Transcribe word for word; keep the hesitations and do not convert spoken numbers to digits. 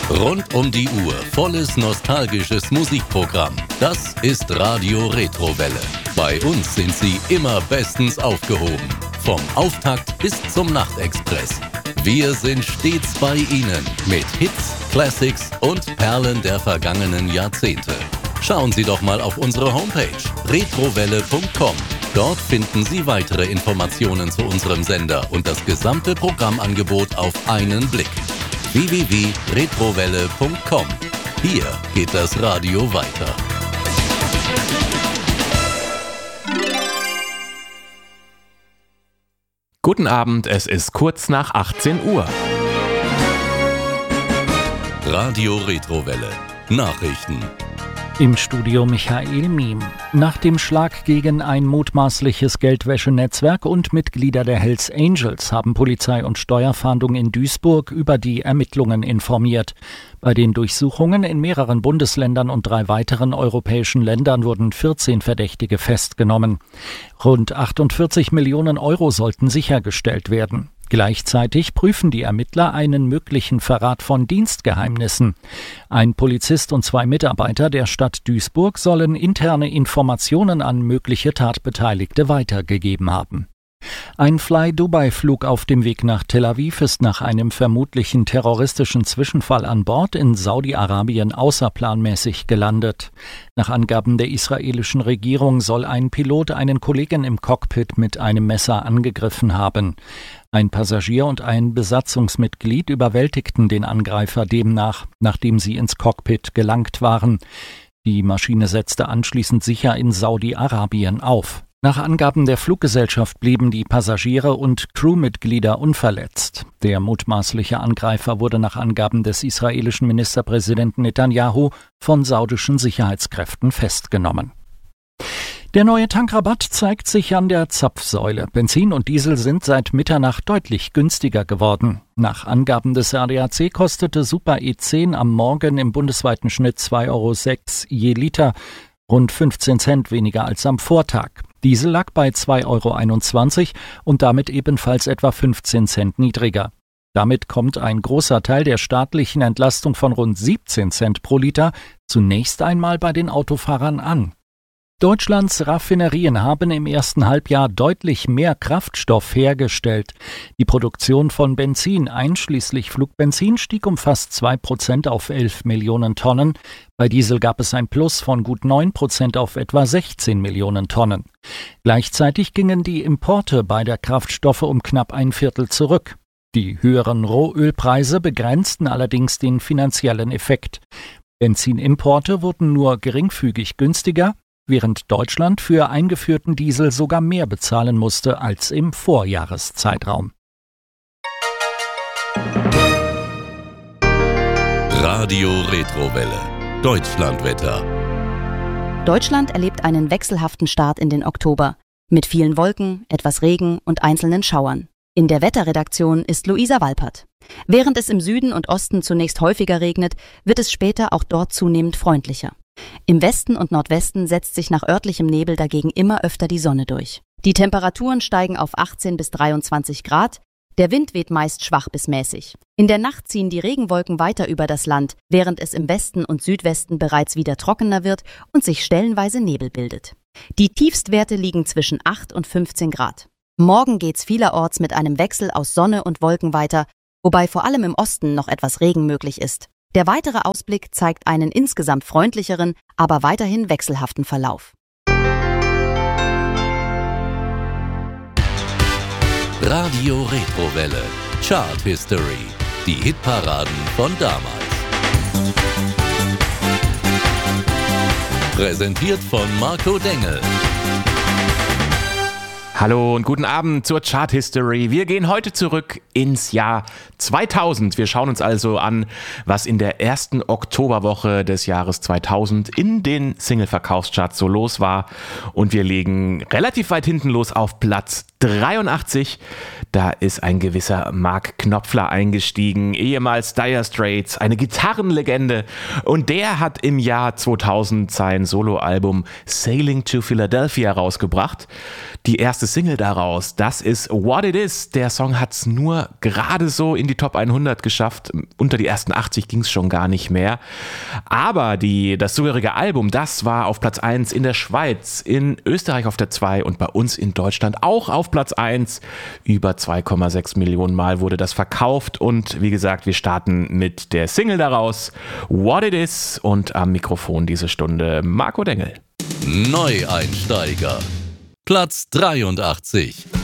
Rund um die Uhr volles nostalgisches Musikprogramm. Das ist Radio Retrowelle. Bei uns sind Sie immer bestens aufgehoben. Vom Auftakt bis zum Nachtexpress. Wir sind stets bei Ihnen mit Hits, Classics und Perlen der vergangenen Jahrzehnte. Schauen Sie doch mal auf unsere Homepage retrowelle punkt com. Dort finden Sie weitere Informationen zu unserem Sender und das gesamte Programmangebot auf einen Blick. w w w punkt retrowelle punkt com. Hier geht das Radio weiter. Guten Abend, es ist kurz nach achtzehn Uhr. Radio Retrowelle. Nachrichten. Im Studio Michael Miem. Nach dem Schlag gegen ein mutmaßliches Geldwäschenetzwerk und Mitglieder der Hells Angels haben Polizei und Steuerfahndung in Duisburg über die Ermittlungen informiert. Bei den Durchsuchungen in mehreren Bundesländern und drei weiteren europäischen Ländern wurden vierzehn Verdächtige festgenommen. Rund achtundvierzig Millionen Euro sollten sichergestellt werden. Gleichzeitig prüfen die Ermittler einen möglichen Verrat von Dienstgeheimnissen. Ein Polizist und zwei Mitarbeiter der Stadt Duisburg sollen interne Informationen an mögliche Tatbeteiligte weitergegeben haben. Ein Fly-Dubai-Flug auf dem Weg nach Tel Aviv ist nach einem vermutlichen terroristischen Zwischenfall an Bord in Saudi-Arabien außerplanmäßig gelandet. Nach Angaben der israelischen Regierung soll ein Pilot einen Kollegen im Cockpit mit einem Messer angegriffen haben. Ein Passagier und ein Besatzungsmitglied überwältigten den Angreifer demnach, nachdem sie ins Cockpit gelangt waren. Die Maschine setzte anschließend sicher in Saudi-Arabien auf. Nach Angaben der Fluggesellschaft blieben die Passagiere und Crewmitglieder unverletzt. Der mutmaßliche Angreifer wurde nach Angaben des israelischen Ministerpräsidenten Netanyahu von saudischen Sicherheitskräften festgenommen. Der neue Tankrabatt zeigt sich an der Zapfsäule. Benzin und Diesel sind seit Mitternacht deutlich günstiger geworden. Nach Angaben des R D A C kostete Super E zehn am Morgen im bundesweiten Schnitt zwei Euro sechs je Liter, rund fünfzehn Cent weniger als am Vortag. Diesel lag bei zwei Euro einundzwanzig und damit ebenfalls etwa fünfzehn Cent niedriger. Damit kommt ein großer Teil der staatlichen Entlastung von rund siebzehn Cent pro Liter zunächst einmal bei den Autofahrern an. Deutschlands Raffinerien haben im ersten Halbjahr deutlich mehr Kraftstoff hergestellt. Die Produktion von Benzin einschließlich Flugbenzin stieg um fast zwei Prozent auf elf Millionen Tonnen. Bei Diesel gab es ein Plus von gut neun Prozent auf etwa sechzehn Millionen Tonnen. Gleichzeitig gingen die Importe beider Kraftstoffe um knapp ein Viertel zurück. Die höheren Rohölpreise begrenzten allerdings den finanziellen Effekt. Benzinimporte wurden nur geringfügig günstiger, während Deutschland für eingeführten Diesel sogar mehr bezahlen musste als im Vorjahreszeitraum. Radio Retrowelle. Deutschlandwetter. Deutschland erlebt einen wechselhaften Start in den Oktober. Mit vielen Wolken, etwas Regen und einzelnen Schauern. In der Wetterredaktion ist Luisa Walpert. Während es im Süden und Osten zunächst häufiger regnet, wird es später auch dort zunehmend freundlicher. Im Westen und Nordwesten setzt sich nach örtlichem Nebel dagegen immer öfter die Sonne durch. Die Temperaturen steigen auf achtzehn bis dreiundzwanzig Grad, der Wind weht meist schwach bis mäßig. In der Nacht ziehen die Regenwolken weiter über das Land, während es im Westen und Südwesten bereits wieder trockener wird und sich stellenweise Nebel bildet. Die Tiefstwerte liegen zwischen acht und fünfzehn Grad. Morgen geht's vielerorts mit einem Wechsel aus Sonne und Wolken weiter, wobei vor allem im Osten noch etwas Regen möglich ist. Der weitere Ausblick zeigt einen insgesamt freundlicheren, aber weiterhin wechselhaften Verlauf. Radio Retrowelle. Chart History. Die Hitparaden von damals. Präsentiert von Marco Dengel. Hallo und guten Abend zur Chart History. Wir gehen heute zurück ins Jahr zweitausend. Wir schauen uns also an, was in der ersten Oktoberwoche des Jahres zweitausend in den Single-Verkaufscharts so los war. Und wir legen relativ weit hinten los auf Platz dreiundachtzig. Da ist ein gewisser Mark Knopfler eingestiegen, ehemals Dire Straits, eine Gitarrenlegende. Und der hat im Jahr zweitausend sein Soloalbum Sailing to Philadelphia rausgebracht. Die erste Single daraus, das ist What It Is. Der Song hat es nur gerade so in die Top hundert geschafft. Unter die ersten achtzig ging es schon gar nicht mehr. Aber die, das zugehörige Album, das war auf Platz eins in der Schweiz, in Österreich auf der zwei und bei uns in Deutschland auch auf Platz eins. Über zwei Komma sechs Millionen Mal wurde das verkauft. Und wie gesagt, wir starten mit der Single daraus, What It Is. Und am Mikrofon diese Stunde Marco Dengel. Neueinsteiger. Platz dreiundachtzig.